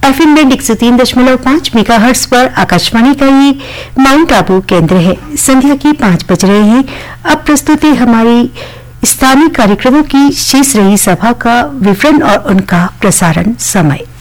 FM band 103.5 megahertz पर आकाशवाणी का ये माउंट आबू केंद्र है। संध्या की 5 बज रहे हैं। अब प्रस्तुत है हमारी स्थानीय कार्यक्रमों की शेष रही सभा का विवरण और उनका प्रसारण समय।